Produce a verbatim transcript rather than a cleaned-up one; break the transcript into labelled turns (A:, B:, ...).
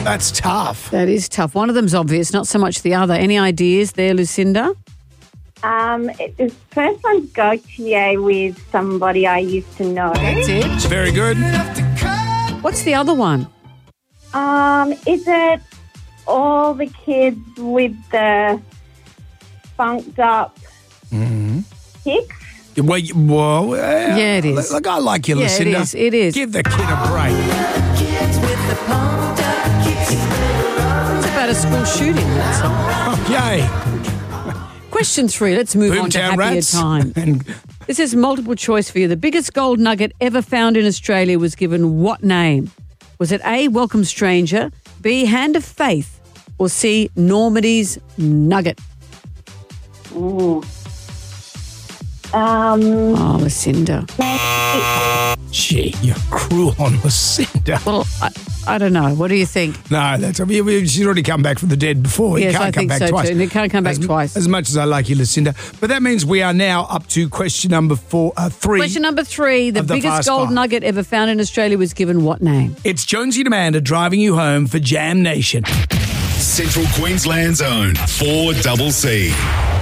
A: That's tough.
B: That is tough. One of them's obvious, not so much the other. Any ideas there, Lucinda?
C: Um, it, the first one's Gautier with somebody I used to know.
B: That's it.
A: It's very good.
B: What's the other one?
C: Um, is it all the kids with the funked up kicks?
A: Well, you- well, uh,
B: Yeah, it is.
A: Look, I like you,
B: Yeah, it
A: Lucinda.
B: is, it is.
A: Give the kid a break.
B: It's about a school shooting, that song.
A: Oh, yay.
B: Question three. Let's move on to
A: Boomtown
B: happier
A: Rats.
B: time.
A: And
B: This is multiple choice for you. The biggest gold nugget ever found in Australia was given what name? Was it A, Welcome Stranger, B, Hand of Faith, or C, Normandy's Nugget?
C: Ooh. Um,
B: Oh, Lucinda.
A: gee, you're cruel on Lucinda.
B: Well, I, I don't know. What do you think?
A: No, that's I mean, she's already come back from the dead before. You
B: Yes,
A: can't
B: I
A: come
B: think
A: back
B: so
A: twice.
B: too. And it can't come back
A: as,
B: twice.
A: As much as I like you, Lucinda. But that means we are now up to question number four, uh, three.
B: Question number three. The
A: of the
B: biggest
A: Fast
B: gold
A: Five.
B: nugget ever found in Australia was given what name?
A: It's Jonesy and Amanda driving you home for Jam Nation.
D: Central Queensland's own four C C.